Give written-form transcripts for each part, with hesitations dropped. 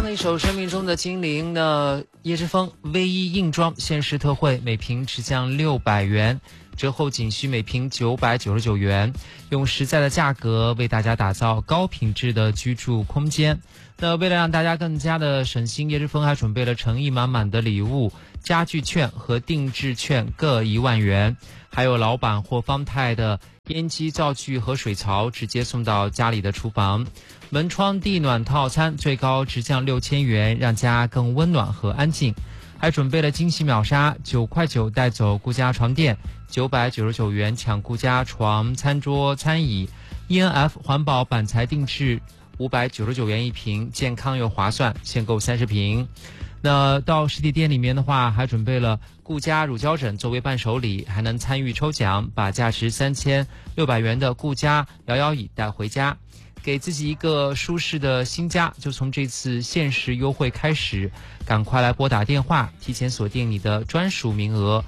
的一首《生命中的精灵》呢，椰之风 V1 硬装限时特惠，每瓶只降600元，折后仅需每瓶999元，用实在的价格为大家打造高品质的居住空间。那为了让大家更加的省心，椰之风还准备了诚意满满的礼物，家具券和定制券各1万元，还有老板或方太的烟机灶具和水槽直接送到家里的厨房。门窗地暖套餐最高直降6000元，让家更温暖和安静。还准备了惊喜秒杀，9块9带走顾家床垫，999元抢顾家床、餐桌、餐椅。ENF 环保板材定制599元一瓶，健康又划算，限购30瓶。那到实体店里面的话，还准备了顾家乳胶枕作为伴手礼，还能参与抽奖，把价值3600元的顾家摇摇椅带回家，给自己一个舒适的新家。就从这次限时优惠开始，赶快来拨打电话，提前锁定你的专属名额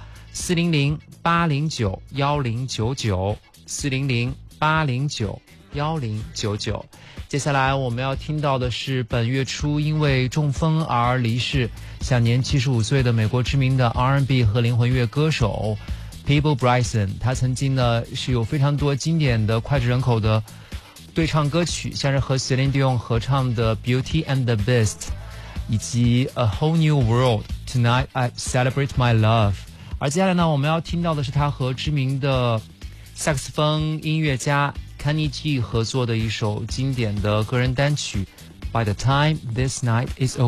，400-809-1099，400-809-1099。接下来我们要听到的是本月初因为中风而离世，享年75岁的美国知名的 R&B 和灵魂乐歌手 Peabo Bryson。 他曾经呢是有非常多经典的脍炙人口的对唱歌曲，像是和 Celine Dion 合唱的 Beauty and the Beast， 以及 A Whole New World Tonight I Celebrate My Love。 而接下来呢，我们要听到的是他和知名的萨克斯风音乐家 Kenny G 合作的一首经典的个人单曲 By the Time This Night Is Over。